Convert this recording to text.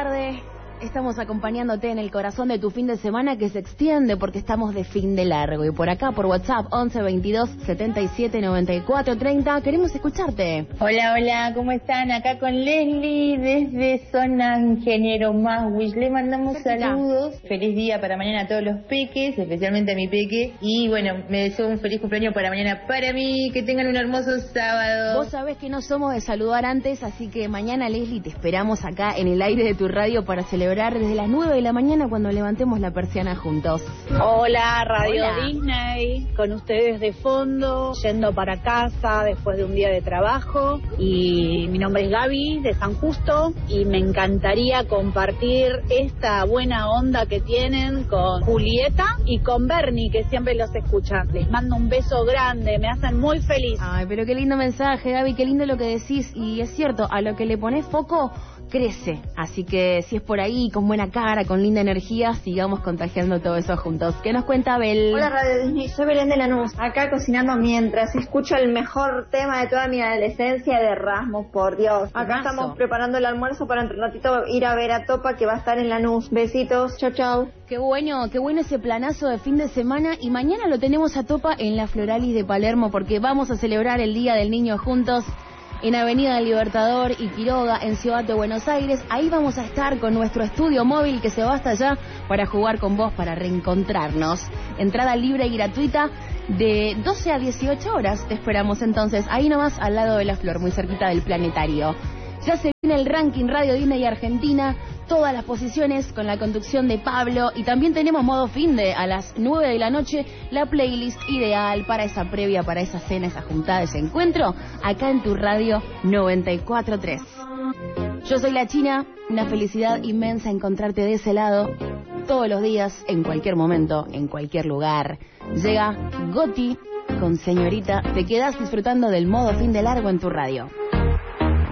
tarde. Estamos acompañándote en el corazón de tu fin de semana que se extiende porque estamos de fin de largo. Y por acá, por WhatsApp, 11 22 77 94 30, queremos escucharte. Hola, hola, ¿cómo están? Acá con Leslie desde Zona Ingeniero Maswich. Le mandamos saludos. Feliz día para mañana a todos los peques, especialmente a mi peque. Y bueno, me deseo un feliz cumpleaños para mañana para mí. Que tengan un hermoso sábado. Vos sabés que no somos de saludar antes, así que mañana, Leslie, te esperamos acá en el aire de tu radio para celebrar desde las 9 de la mañana cuando levantemos la persiana juntos. Hola, Radio Hola. Disney, con ustedes de fondo, yendo para casa después de un día de trabajo. Y mi nombre es Gaby, de San Justo, y me encantaría compartir esta buena onda que tienen con Julieta y con Bernie, que siempre los escuchan. Les mando un beso grande, me hacen muy feliz. Ay, pero qué lindo mensaje, Gaby, qué lindo lo que decís. Y es cierto, a lo que le pones foco crece, así que si es por ahí, con buena cara, con linda energía, sigamos contagiando todo eso juntos. ¿Qué nos cuenta Bel? Hola Radio Disney, soy Belén de Lanús, acá cocinando mientras escucho el mejor tema de toda mi adolescencia de Rasmus, por Dios. Acá Temazo. estamos preparando el almuerzo para entre un ratito ir a ver a Topa, que va a estar en Lanús. Besitos, chau chau. Qué bueno ese planazo de fin de semana. Y mañana lo tenemos a Topa en la Floralis de Palermo, porque vamos a celebrar el Día del Niño juntos en Avenida del Libertador y Quiroga, en Ciudad de Buenos Aires. Ahí vamos a estar con nuestro estudio móvil que se va hasta allá para jugar con vos, para reencontrarnos. Entrada libre y gratuita de 12 a 18 horas. Te esperamos entonces, ahí nomás al lado de la Flor, muy cerquita del planetario. Ya se viene el ranking Radio Disney Argentina, todas las posiciones con la conducción de Pablo, y también tenemos modo finde a las 9 de la noche, la playlist ideal para esa previa, para esa cena, esa juntada, ese encuentro, acá en tu radio 94.3. Yo soy la China, una felicidad inmensa encontrarte de ese lado, todos los días, en cualquier momento, en cualquier lugar. Llega Goti con Señorita, te quedas disfrutando del modo fin de largo en tu radio.